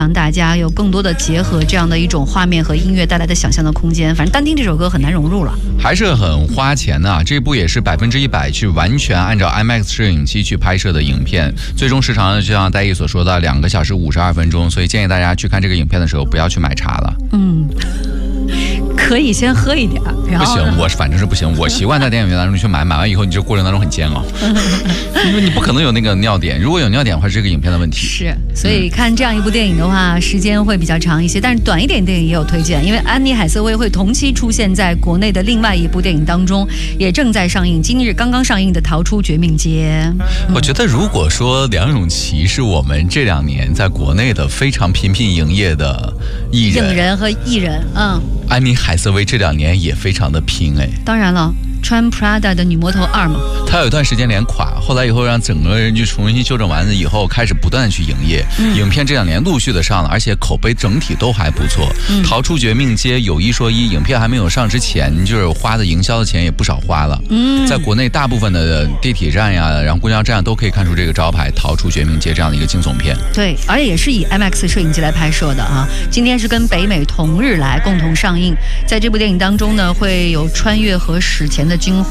让大家有更多的结合这样的一种画面和音乐带来的想象的空间。反正单听这首歌很难融入了， 还是很花钱的。这部也是100%去完全按照 IMAX 摄影机去拍摄的影片，最终时长就像戴毅所说的2个小时52分钟，所以建议大家去看这个影片的时候不要去买茶了。 可以先喝一点，然后不行，我反正是不行，我习惯在电影院当中去买完以后，你这过程当中很煎熬，因为你不可能有那个尿点，如果有尿点的话，是这个影片的问题。 是，所以看这样一部电影的话，时间会比较长一些，但是短一点电影也有推荐，因为安妮海瑟薇会同期出现在国内的另外一部电影当中，也正在上映，今日刚刚上映的《逃出绝命街》。 我觉得如果说梁咏琪是我们这2年在国内的非常频频营业的影人和艺人， 安妮海瑟薇这2年也非常的拼哎。 当然了，穿 Prada 的女魔头2嘛， 她有一段时间连垮，后来以后让整个人就重新修整完了以后，开始不断的去营业，影片这2年陆续的上了，而且口碑整体都还不错。逃出绝命街有一说一，影片还没有上之前，就是花的营销的钱也不少花了。在国内大部分的地铁站呀，然后公交站都可以看出这个招牌，逃出绝命街这样的一个惊悚片。 对，而且也是以 IMAX 摄影机来拍摄的啊。今天是跟北美同日来共同上映，在这部电影当中呢，会有穿越和史前的惊